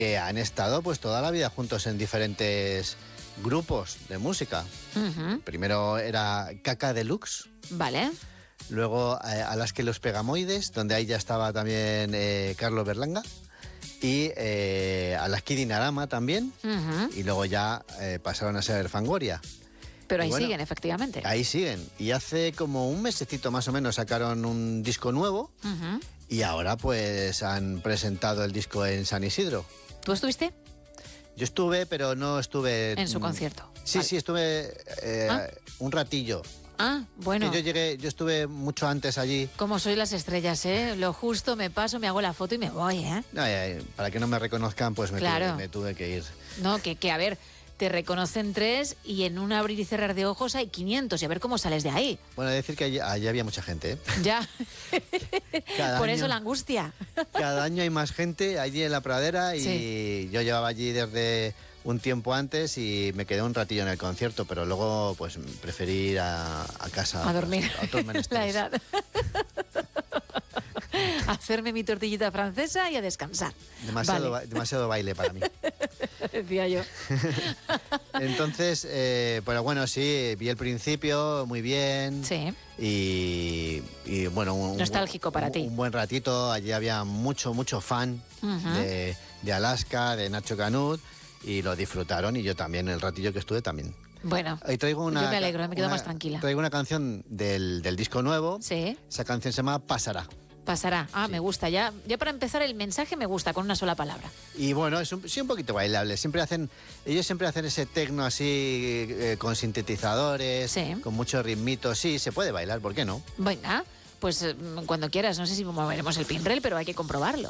que han estado pues toda la vida juntos en diferentes grupos de música. Primero era Caca Deluxe. Vale. Luego Alaska y los Pegamoides, donde ahí ya estaba también Carlos Berlanga. Y Alaska y Dinarama también. Y luego ya pasaron a ser Fangoria. Pero ahí siguen, efectivamente. Ahí siguen. Y hace como un mesecito más o menos sacaron un disco nuevo. Y ahora pues han presentado el disco en San Isidro. ¿Tú estuviste? Yo estuve, pero no estuve... En su concierto. Sí, vale. Sí, estuve un ratillo. Ah, bueno. Que yo estuve mucho antes allí. Como soy las estrellas, ¿eh? Lo justo, me paso, me hago la foto y me voy, ¿eh? No, para que no me reconozcan, pues me tuve que ir. No, que a ver, te reconocen 3 y en un abrir y cerrar de ojos hay 500 y a ver cómo sales de ahí. Bueno, decir que allí había mucha gente, ¿eh? Ya. Por eso la angustia. Cada año hay más gente allí en la pradera y sí. Yo llevaba allí desde un tiempo antes y me quedé un ratillo en el concierto, pero luego pues preferí ir a casa. A dormir. A otros menesteres. La edad. A hacerme mi tortillita francesa y a descansar. Demasiado baile para mí. Decía yo. Entonces, pero bueno, sí, vi el principio muy bien. Sí. Y bueno... nostálgico para ti. Un buen ratito. Allí había mucho fan de Alaska, de Nacho Canut, y lo disfrutaron, y yo también, el ratillo que estuve también. Bueno, yo me alegro, me quedo más tranquila. Traigo una canción del disco nuevo. Sí. Esa canción se llama Pasará. Pasará. Ah, sí. Me gusta. Ya para empezar el mensaje me gusta, con una sola palabra. Y bueno, es un poquito bailable. Ellos siempre hacen ese tecno así, con sintetizadores, con mucho ritmito. Sí, se puede bailar, ¿por qué no? Venga, pues cuando quieras. No sé si moveremos el pinrel, pero hay que comprobarlo.